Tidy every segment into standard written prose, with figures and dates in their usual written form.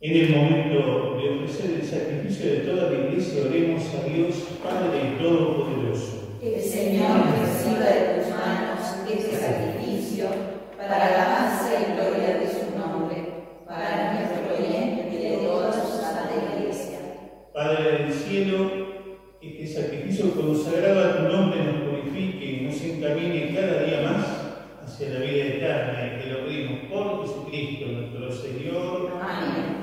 En el momento de ofrecer el sacrificio de toda la Iglesia, oremos a Dios Padre Todopoderoso. Que el Señor reciba de tus manos este sacrificio para la alabanza y gloria de su nombre, para nuestro bien y de toda su santa Iglesia. Padre del cielo, que este sacrificio consagrado a tu nombre nos purifique y nos encamine cada día más hacia la vida eterna, y te lo pedimos por Jesucristo nuestro Señor. Amén.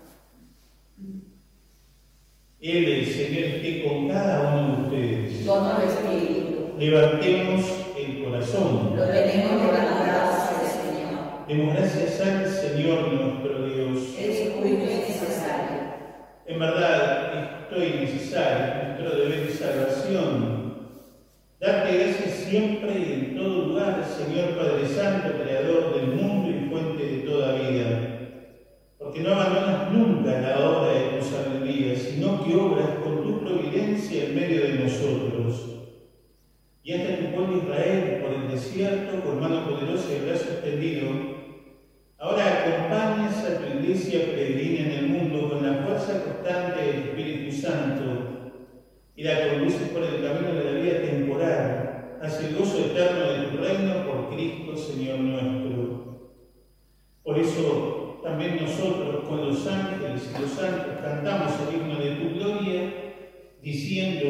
El Señor esté con cada uno de ustedes. Con tu espíritu. Levantemos el corazón. Lo tenemos levantado hacia el Señor. Demos gracias al Señor nuestro Dios. Es justo y necesario. En verdad, esto es necesario, nuestro deber de salvación. Darte gracias siempre y en todo lugar, Señor Padre Santo, Creador del mundo y fuente de toda vida. Porque no abandonas nunca la obra de tu sabiduría, sino que obras con tu providencia en medio de nosotros. Y hasta tu pueblo Israel, por el desierto, con mano poderosa y brazo extendido, ahora acompañas a tu iglesia peregrina en el mundo con la fuerza constante del Espíritu Santo y la conduces por el camino de la vida temporal hacia el gozo eterno de tu reino por Cristo, Señor nuestro. Por eso, también nosotros, con los ángeles y los santos, cantamos el himno de tu gloria, diciendo